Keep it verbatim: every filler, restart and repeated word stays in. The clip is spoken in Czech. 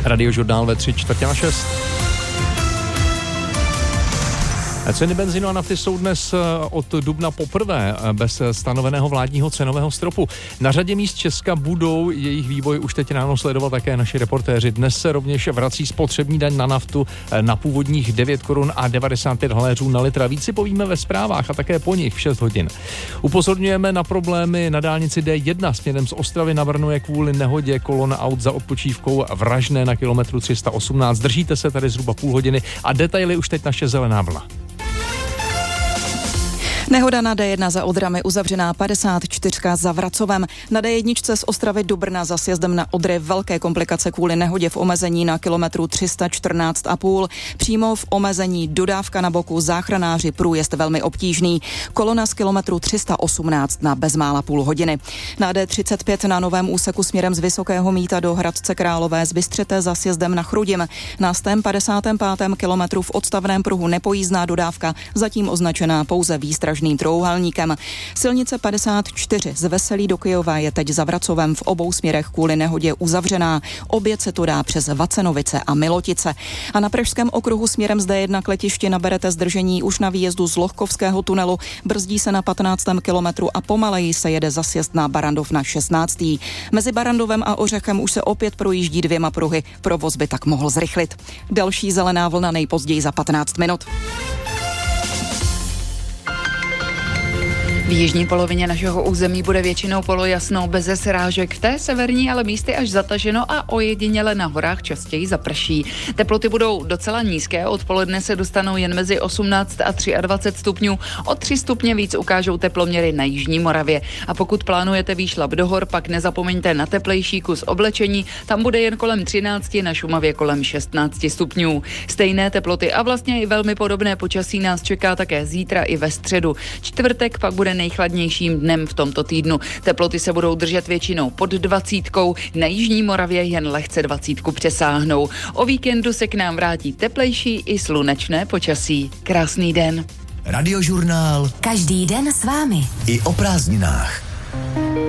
Radiožurnál ve tři čtvrtě na šest. Ceny benzínu a nafty jsou dnes od dubna poprvé bez stanoveného vládního cenového stropu. Na řadě míst Česka budou jejich vývoj už teď ráno sledovat také naši reportéři. Dnes se rovněž vrací spotřební daň na naftu na původních devět korun a devadesát pět haléřů na litr. Víc si povíme ve zprávách a také po nich v šest hodin. Upozorňujeme na problémy na dálnici D jedna směrem z Ostravy na Brno je kvůli nehodě kolona aut za odpočívkou Vražné na kilometru tři sta osmnáct. Držíte se tady zhruba půl hodiny a detaily už teď naše zelená vlna. Nehoda na D jedna za Odrami, uzavřená padesát čtyři za Vracovem. Na D jedna z Ostravy do Brna za sjezdem na Odry velké komplikace kvůli nehodě v omezení na kilometru tři sta čtrnáct a půl. Přímo v omezení dodávka na boku, záchranáři, průjezd velmi obtížný. Kolona z kilometru tři sta osmnáct na bezmála půl hodiny. Na D třicet pět na novém úseku směrem z Vysokého Mýta do Hradce Králové z Bystřete za sjezdem na Chrudim. Na sto padesátém pátém kilometru v odstavném pruhu nepojízdná dodávka, zatím označená pouze výstražným trouhelníkem. Silnice padesát čtyři z Veselí do Kyjova je teď za Vracovem v obou směrech kvůli nehodě uzavřená. Oběd se to dá přes Vacenovice a Milotice. A na Pražském okruhu směrem z D jedna k letišti naberete zdržení už na výjezdu z Lohkovského tunelu. Brzdí se na patnáctém kilometru a pomaleji se jede za sjezd na Barandov na šestnáctém Mezi Barandovem a Ořechem už se opět projíždí dvěma pruhy. Provoz by tak mohl zrychlit. Další zelená vlna nejpozději za patnáct minut. V jižní polovině našeho území bude většinou polojasno bez srážek, v té severní ale místy až zataženo a ojediněle na horách častěji zaprší. Teploty budou docela nízké, odpoledne se dostanou jen mezi osmnáct a dvacet tři stupňů, o tři stupně víc ukážou teploměry na jižní Moravě. A pokud plánujete výšlap do hor, pak nezapomeňte na teplejší kus oblečení, tam bude jen kolem třináct, na Šumavě kolem šestnáct stupňů. Stejné teploty a vlastně i velmi podobné počasí nás čeká také zítra i ve středu. Čtvrtek pak bude nejchladnějším dnem v tomto týdnu. Teploty se budou držet většinou pod dvacítkou, na jižní Moravě jen lehce dvacítku přesáhnou. O víkendu se k nám vrátí teplejší i slunečné počasí. Krásný den. Radiožurnál. Každý den s vámi. I o prázdninách.